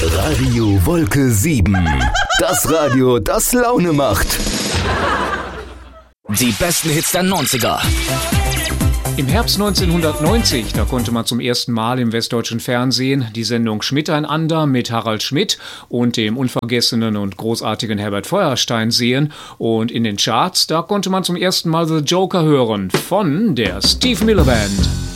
Radio Wolke 7. Das Radio, das Laune macht. Die besten Hits der 90er. Im Herbst 1990, da konnte man zum ersten Mal im westdeutschen Fernsehen die Sendung Schmiteinander mit Harald Schmidt und dem unvergessenen und großartigen Herbert Feuerstein sehen. Und in den Charts, da konnte man zum ersten Mal The Joker hören von der Steve Miller Band.